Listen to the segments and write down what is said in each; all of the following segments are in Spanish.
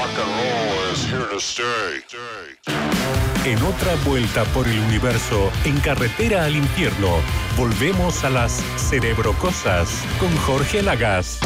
Rock and roll is here to stay. En otra vuelta por el universo, en carretera al infierno, volvemos a las cerebrocosas con Jorge Lagas.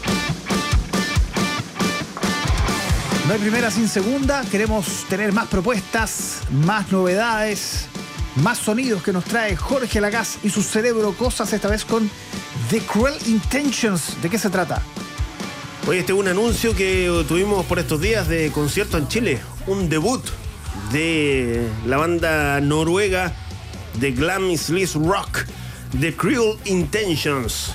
No hay primera sin segunda. Queremos tener más propuestas, más novedades, más sonidos que nos trae Jorge Lagas y sus cerebrocosas, esta vez con The Cruel Intentions. ¿De qué se trata? Oye, este es un anuncio que tuvimos por estos días de concierto en Chile. Un debut de la banda noruega de glam y sleaze rock, The Cruel Intentions.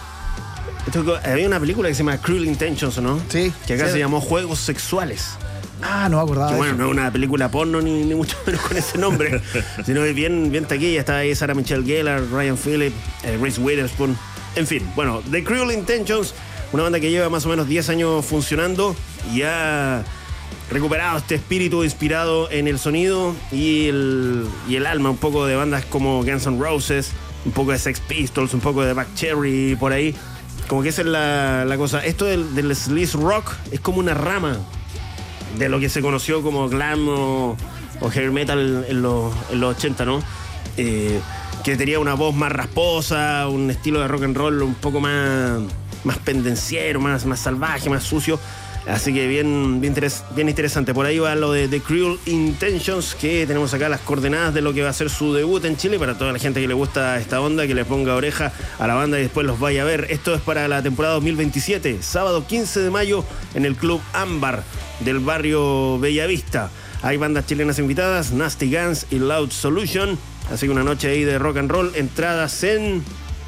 Había una película que se llama Cruel Intentions, ¿no? Sí. Que acá sí. se llamó Juegos Sexuales. Ah, no me acordaba. Que, de bueno, eso. no es una película porno ni mucho menos con ese nombre, sino es bien taquilla. Está ahí Sarah Michelle Gellar, Ryan Phillip, Reese Witherspoon. En fin, bueno, The Cruel Intentions, una banda que lleva más o menos 10 años funcionando y ha recuperado este espíritu inspirado en el sonido y el alma, un poco de bandas como Guns N' Roses, un poco de Sex Pistols, un poco de Buck Cherry por ahí. Como que esa es la cosa. Esto del sleaze rock es como una rama de lo que se conoció como glam o hair metal en los 80, ¿no? Que tenía una voz más rasposa, un estilo de rock and roll un poco más pendenciero, más salvaje, más sucio. Así que bien interesante. Por ahí va lo de The Cruel Intentions, que tenemos acá las coordenadas de lo que va a ser su debut en Chile. Para toda la gente que le gusta esta onda, que le ponga oreja a la banda y después los vaya a ver. Esto es para la temporada 2027, sábado 15 de mayo en el Club Ámbar del barrio Bellavista. Hay bandas chilenas invitadas, Nasty Guns y Loud Solution. Así que una noche ahí de rock and roll. Entradas en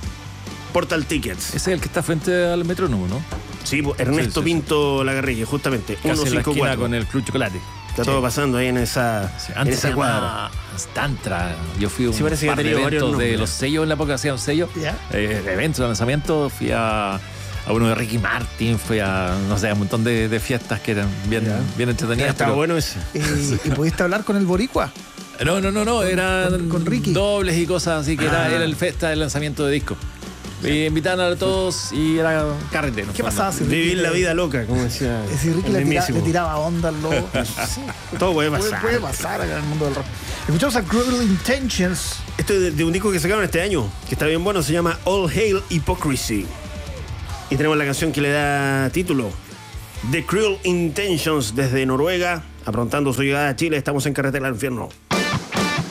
Portal Tickets. Ese es el que está frente al Metrónomo, ¿no? Sí, Ernesto Sí. Pinto Lagarrigue, justamente. Casi en la esquina 154. con el Club Chocolate. Está todo pasando ahí en esa, Sí, en antes esa se cuadra. llamaba Tantra. Yo fui a un Sí, parece que par ha de tenido varios eventos de nombres. los sellos en la época, hacían sellos. Ya. Eventos de lanzamiento. Fui a uno de Ricky Martin, fui a, no sé, a un montón de fiestas que eran bien entretenidas. Estaba pero- bueno ese. ¿Y pudiste hablar con el boricua? No, eran con Ricky. dobles y cosas así, que era el festa del lanzamiento de disco. Y invitaban a todos y era carretero. ¿Qué pasaba si Vivir Ricky la vida loca, como decía. Si Ricky el le mismísimo. tiraba onda al lobo? Sí, Todo puede pasar. puede pasar acá en el mundo del rock. Escuchamos a Cruel Intentions. Esto es de un disco que sacaron este año, que está bien bueno, se llama All Hail Hypocrisy. Y tenemos la canción que le da título, The Cruel Intentions, desde Noruega, aprontando su llegada a Chile. Estamos en Carretera al Infierno.